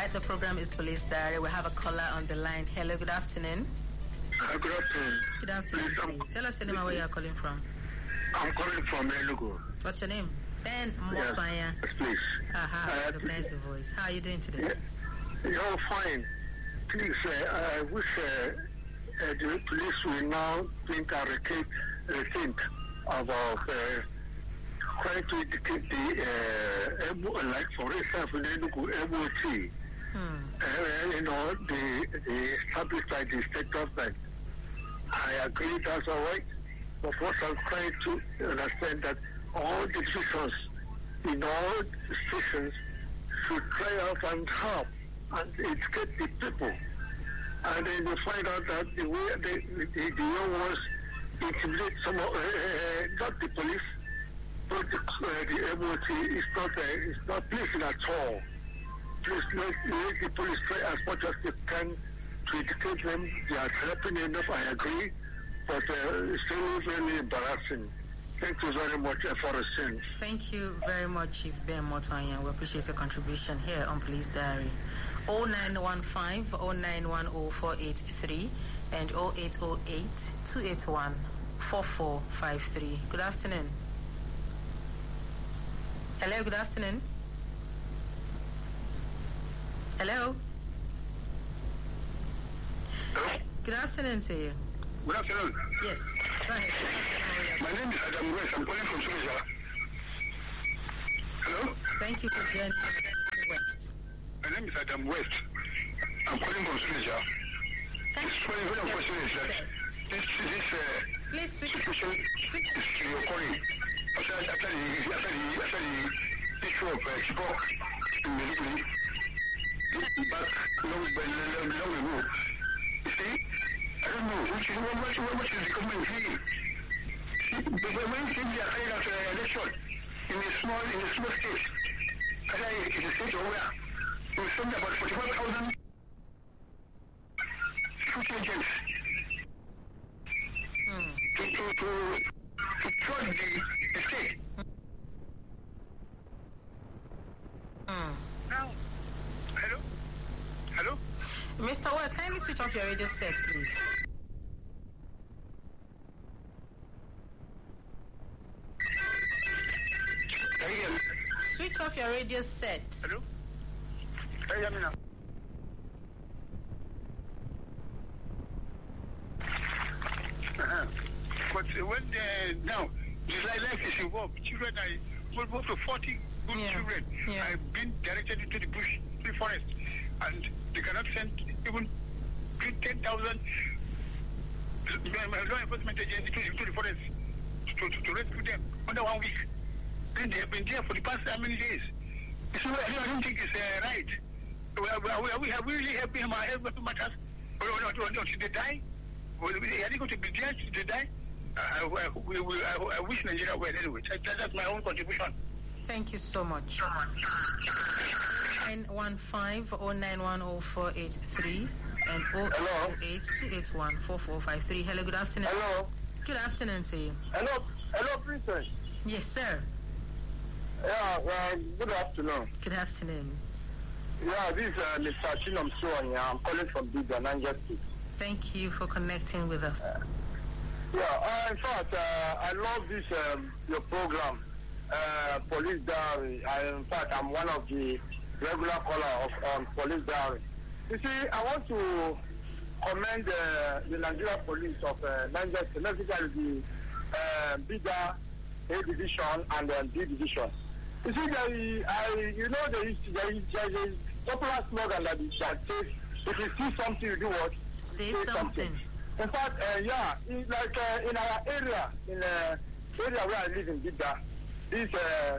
right, the program is Police Diary. We have a caller on the line. Hello, good afternoon. Good afternoon. Good afternoon. Please, tell us your name and where you are calling from. I'm calling from Enugu. What's your name? Ben Motwanya. Yes, please. I recognize the voice. How are you doing today? You're fine. Please, I wish the police will now rethink about trying to educate the, like for instance, in Enugu, MOT. The established by the state government. I agree, that's all right. But what I'm trying to understand that all decisions in all stations should try out and help and educate the people. And then you find out that the way the young ones intimidate some of, not the police, but the MOT is not pleasing at all. Please let the police try as much as they can to educate them. They are helping enough, I agree, but it's still really embarrassing. Thank you very much for the same. Thank you very much, Chief Ben Motwanya. We appreciate your contribution here on Police Diary. 0915 0910483 and 0808 281 4453. Good afternoon. Hello, good afternoon. Hello. Hello. Good afternoon to you. Good afternoon. Yes. Go ahead. My name is Adam West. I'm calling from Suleja. Hello. Thank you for joining us, West. My name is Adam West. I'm calling from Suleja. It's very unfortunate that this situation is recurring after the issue of Chibok in Maiduguri. Back long ago. You see, I don't know what is the government doing. The government seems they are carrying out an election in a small state. It is a state of where we send about 45,000 security agents to trust the state. Now, hello? Mr. West, kindly switch off your radio set, please. Can you hear me? Switch off your radio set. Hello? Can you hear me now? But when now the life is involved, children are up to 40 good children are being directed into the bush, to the forest, and they cannot send even 10,000 law enforcement agents into the forest to rescue them under 1 week. Then they have been there for the past how many days? So I don't think it's right. Have we really helped him matters? Or should they die? Are they going to be there? Should they die? I wish Nigeria well anyway. That's my own contribution. Thank you so much. 915 0910483 and 0808 281 4453. Hello, good afternoon. Hello. Good afternoon to you. Hello, Princess. Yes, sir. Yeah, good afternoon. Good afternoon. Yeah, this is Mr. Chinam Suwanya. I'm calling from Bida, Niger State. Thank you for connecting with us. In fact, I love this your program, Police Diary. In fact, I'm one of the regular callers of Police Diary. You see, I want to commend the Nigeria Police of Niger State, basically the Bida A Division and B Division. You see, there is a popular slogan that says, if you see something, you do what? Say something. In fact, like in our area, in the area where I live in Bida, this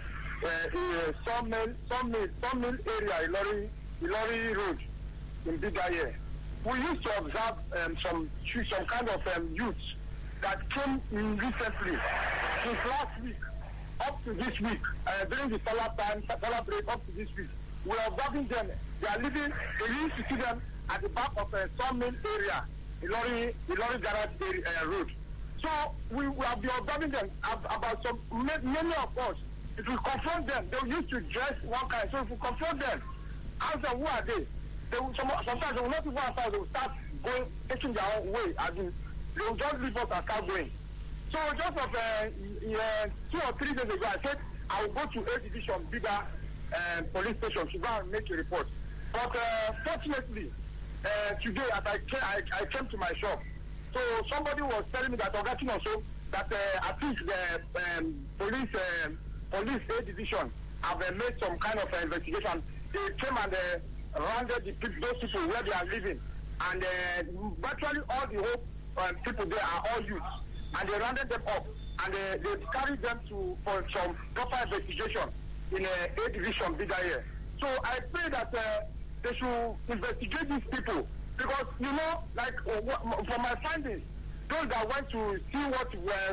sawmill area, Ilori Road in Bida here. We used to observe some kind of youth that came in recently, since last week, up to this week, during the solar break up to this week. We are observing them. They are living, we used to see them at the back of a sawmill area, Ilori Garage Road. So we have been observing them about many of us. If we confront them, they used to dress one kind. So if we confront them, ask them who are they? sometimes they will not even answer. They will start taking their own way. They will just leave us and start going. So just of 2 or 3 days ago, I said I will go to A Division, bigger police station to go and make a report. But fortunately, today as I came to my shop, so somebody was telling me that Augustine also that I think the police A Division have made some kind of investigation. They came and rounded those people where they are living, and virtually all the whole people there are all youth, and they rounded them up, and they carried them for some proper investigation in A Division bigger here. So I pray that they should investigate these people, because like from my findings, those that went to see what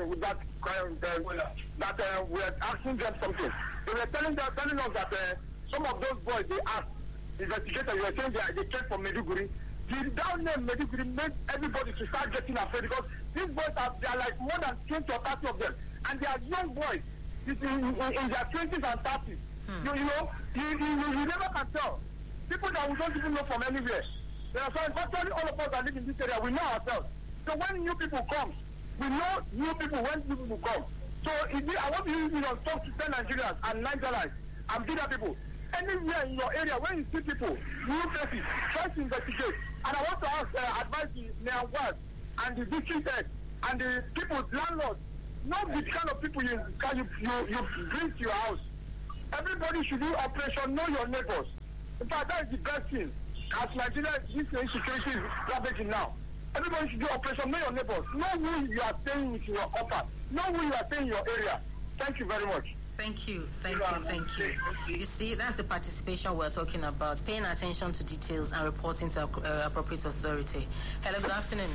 were asking them something, they were telling us that some of those boys they asked investigators, they were saying they came from Meduguri. The down name Meduguri made everybody to start getting afraid, because these boys they are like more than 20 or 30 of them, and they are young boys in their 20s and 30s. You never can tell. People that we don't even know from anywhere. So virtually all of us that live in this area, we know ourselves. So when new people come, we know new people when new people come. So I want you to talk to 10 Nigerians and Nigerians and bigger people. Anywhere in your area, when you see people, new faces, try to investigate. And I want to ask, advise the mayor and the district head and the people, landlords, know the kind of people you bring to your house. Everybody should do operation Know Your Neighbors. In fact, that is the best thing. As Nigeria, this insecurity is ravaging now. Everybody should do operation Know Your Neighbors. Know who you are staying with your offer. Know who you are staying in your area. Thank you very much. Thank you. You see, that's the participation we're talking about. Paying attention to details and reporting to appropriate authority. Hello, good afternoon.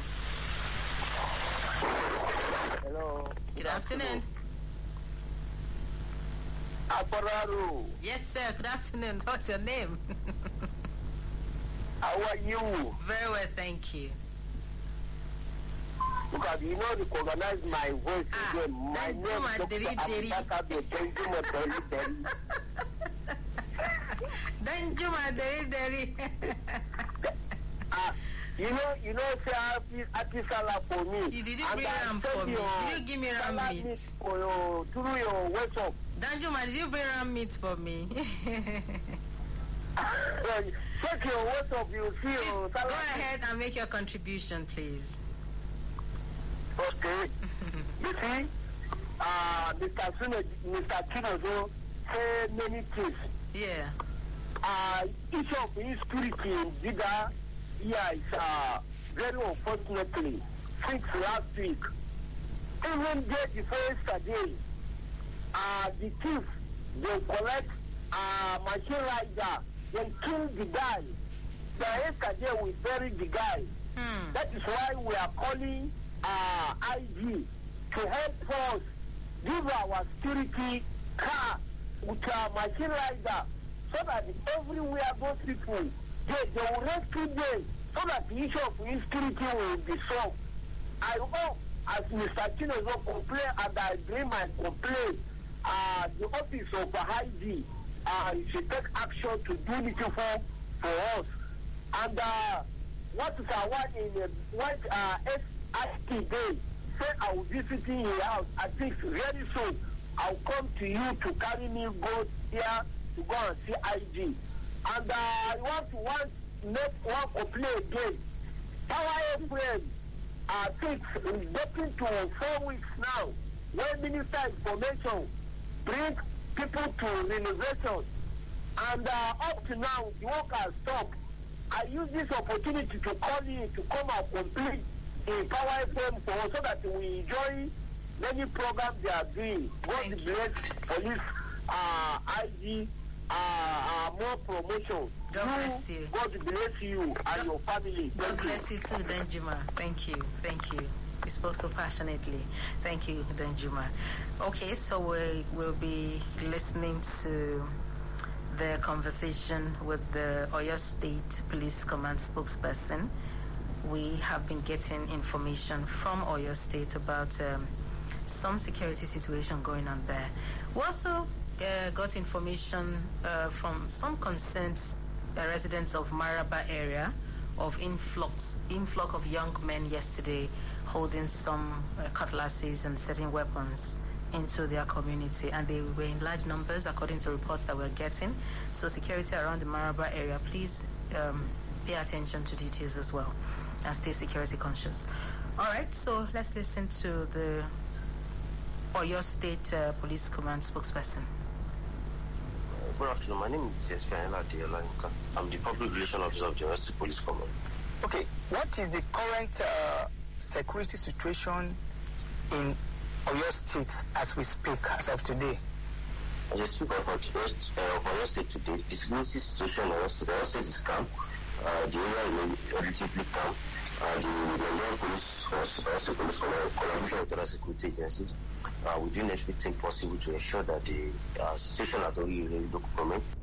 Hello. Good afternoon. Apararu. Yes, sir. Good afternoon. What's your name? How are you? Very well, thank you. Because you recognize my voice again. My name is Dr. Abubakar Benjuma. Danjuma Deri. You know, say Atisala for me. You didn't bring ram for me. Did you give me ram meat? Through your WhatsApp. Danjuma, did you bring ram meat for me? Check your WhatsApp, you see your go ahead and make your contribution, please. Okay. You see, Mr. Chinozo said many things. Yeah. Issue of insecurity in Bida is very unfortunately since last week. Even day before yesterday, the thief, they collect machine rider, they kill the guy. Yesterday we buried the guy. That is why we are calling IG to help us give our security car with a machine rider, so that everywhere those people they will rescue them, so that the issue of insecurity will be solved. I hope, as Mr. Chinozo complained, and I bring my complaint, the office of IG should take action to do little for us. And what is our one in what SIT day? Say I will be visiting your house. I think very soon I'll come to you to carry me go here to go and see IG. And I want to make one complaint again. Power FM, since getting to 4 weeks now, when Minister Information bring people to renovation, and up to now the work has stopped. I use this opportunity to call you to come and complete the Power FM for us, so that we enjoy many programs they are doing. God bless police, IG, more promotion. God bless you. God bless you and your family. God bless you too, Danjuma. Thank you. You spoke so passionately. Thank you, Danjuma. Okay, so we will be listening to the conversation with the Oyo State Police Command spokesperson. We have been getting information from Oyo State about some security situation going on there. We also got information from some concerns residents of Maraba area of influx of young men yesterday holding some cutlasses and certain weapons into their community, and they were in large numbers according to reports that we're getting. So security around the Maraba area, please pay attention to details as well and stay security conscious. All right, so let's listen to the Oyo State Police Command spokesperson. Good afternoon. My name is Esfianela Adeola. I'm the Public Relations Officer of the Oyo State Police Command. Okay, what is the current security situation in Oyo State as we speak, as of today? As I speak of Oyo State today, the security situation in Oyo State is calm. The area is relatively calm. The Nigerian Police Force, also Police collaboration with other security agencies, we do everything possible to ensure that the situation at Oyo local government